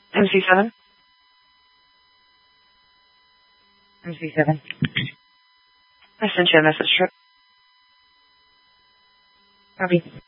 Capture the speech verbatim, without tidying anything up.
M C seven. M C seven. I sent you a message, Trip. Copy.